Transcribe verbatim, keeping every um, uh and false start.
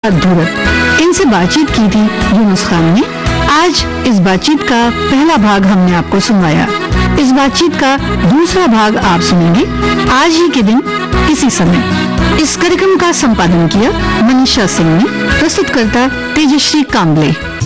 धूरत, इनसे बातचीत की थी यूनुस खान ने। आज इस बातचीत का पहला भाग हमने आपको सुनवाया। इस बातचीत का दूसरा भाग आप सुनेंगे आज ही के दिन इसी समय। इस कार्यक्रम का संपादन किया मनीषा सिंह ने, प्रस्तुतकर्ता तेजश्री कांबले।